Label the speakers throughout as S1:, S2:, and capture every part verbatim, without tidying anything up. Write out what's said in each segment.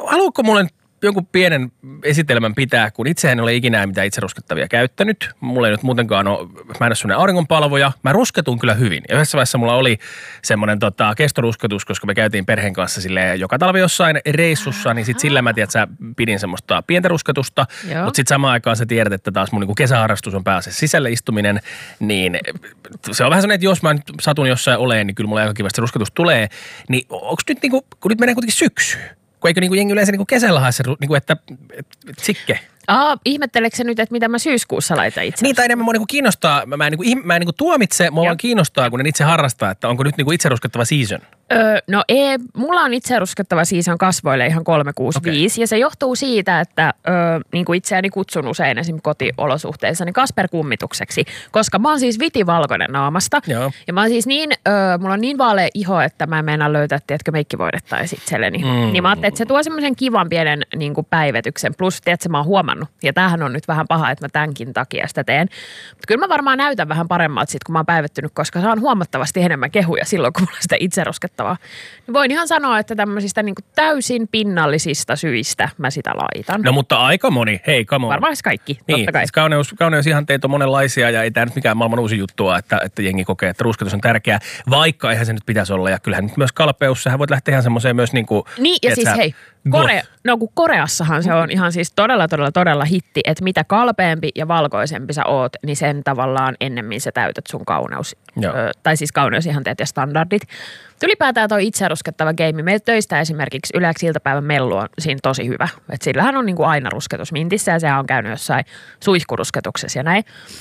S1: haluatko mulle jonkun pienen esitelmän pitää, kun itse en ole ikinä mitään itse ruskettavia käyttänyt. Mulla ei nyt muutenkaan ole, mä en ole sellainen auringonpalvoja. Mä rusketun kyllä hyvin. Ja yhdessä vaiheessa mulla oli semmoinen tota, kestorusketus, koska me käytiin perheen kanssa silleen joka talvi jossain reissussa, niin sit sillä mä tiedät, sä pidin semmoista pientä rusketusta. Mutta sit samaan aikaan sä tiedät, että taas mun niinku kesäharrastus on pääase sisälle istuminen, niin se on vähän sellainen, että jos mä nyt satun jossain oleen, niin kyllä mulla aika kivasti rusketus tulee. Niin onko nyt niinku, kun nyt menee kuitenkin syksyyn? Kun eikö niinku jengi yleensä niinku kesällä hae se, niinku että et, et, sikke?
S2: Aa, ihmetteleekö sä nyt, että mitä mä syyskuussa laitan itse?
S1: Niin, tai enemmän mua niinku kiinnostaa, mä en, niinku, mä en niinku tuomitse, mua vaan kiinnostaa, kun en itse harrastaa, että onko nyt niinku itse ruskettava season?
S2: Öö, no ei, mulla on itse ruskettava season kasvoille ihan kolme kuusi viisi, okay. Ja se johtuu siitä, että öö, niin kuin itseäni kutsun usein esimerkiksi kotiolosuhteissa niin Kasper-kummitukseksi, koska mä oon siis vitivalkoinen naamasta. Joo. Ja mä oon siis niin, öö, mulla on niin vaalea iho, että mä en meinaa löytää, tiedätkö, meikkivoidetta itselleni. Mm. Niin mä ajattelin, että se tuo semmoisen kivan pienen niin kuin päivetyksen, plus tiedätkö, mä oon huomannut, ja tämähän on nyt vähän paha, että mä tämänkin takia sitä teen. Mutta kyllä mä varmaan näytän vähän paremmalta sit, kun mä oon päivettynyt, koska saan huomattavasti enemmän kehuja silloin, kun mulla sitä itse ruskettavaa. Niin voin ihan sanoa, että tämmöisistä niin kuin täysin pinnallisista syistä mä sitä laitan.
S1: No mutta aika moni, hei come on.
S2: Varmaan kaikki,
S1: niin,
S2: totta kai.
S1: Siis kauneus, kauneusihanteita on monenlaisia ja ei tämä nyt mikään maailman uusi juttua, että, että jengi kokee, että rusketus on tärkeää, vaikka eihän se nyt pitäisi olla. Ja kyllähän nyt myös kalpeus, sähän voit lähteä ihan semmoiseen myös niin kuin...
S2: Niin ja siis hei, Kore, no kun Koreassahan se on ihan siis todella, todella, todella hitti, että mitä kalpeampi ja valkoisempi sä oot, niin sen tavallaan ennemmin sä täytät sun kauneus, ö, tai siis kauneusihanteet ja standardit. Ylipäätään toi itse ruskettava game. Meiltä töistä esimerkiksi Yleäksi iltapäivän mellu on siinä tosi hyvä. Et sillähän on niinku aina rusketus mintissä ja sehän on käynyt jossain suihkurusketuksessa ja näin.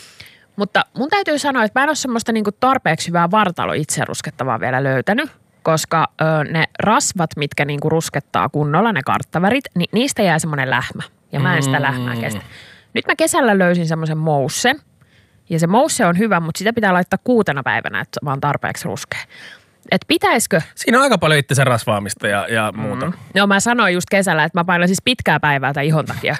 S2: Mutta mun täytyy sanoa, että mä en ole semmoista niinku tarpeeksi hyvää vartalo itse ruskettavaa vielä löytänyt. Koska ö, ne rasvat, mitkä niinku ruskettaa kunnolla, ne karttavärit, niin niistä jää semmoinen lähmä. Ja mä en sitä lähmää kestä. Nyt mä kesällä löysin semmoisen moussen. Ja se mousse on hyvä, mutta sitä pitää laittaa kuutena päivänä, että vaan tarpeeksi ruskea. Että pitäisikö?
S1: Siinä on aika paljon itsensä rasvaamista ja, ja muuta. Mm.
S2: No mä sanoin just kesällä, että mä painan siis pitkää päivää tämän ihon takia.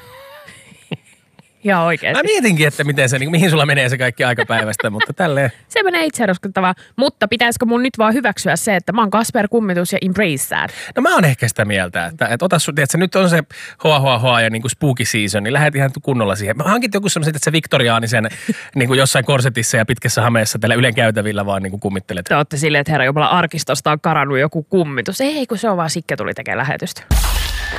S2: Ihan oikeasti.
S1: Mä mietinkin, että miten se, niin mihin sulla menee se kaikki aikapäivästä, mutta tälleen.
S2: Se menee itse ruskettavaa. Mutta pitäisikö mun nyt vaan hyväksyä se, että mä oon Kasper-kummitus ja embrace that?
S1: No mä oon ehkä sitä mieltä, että, että ota sun, tiedätkö, nyt on se hoa hoa hoa ja niin kuin spooky season, niin lähdet ihan kunnolla siihen. Mä hankit joku semmoisen, että se viktoriaanisen niin kuin jossain korsetissa ja pitkässä hameessa tällä Ylen käytävillä vaan niin kuin kummittelet.
S2: Te ootte silleen, että herra jumala arkistosta on karannut joku kummitus. Ei, kun se on vaan Sikke tuli tekemään lähetystä.